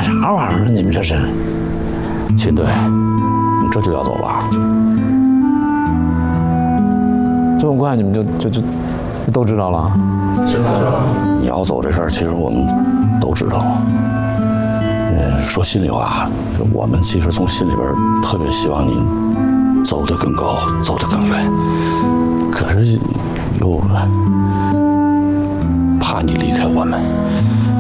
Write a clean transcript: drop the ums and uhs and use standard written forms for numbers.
啥玩意儿？你们这是？ 秦队，你这就要走了？ 这么快你们就都知道了？ 知道了。你要走这事儿，其实我们都知道。说心里话，我们其实从心里边特别希望你走得更高，走得更远，可是又怕你离开我们。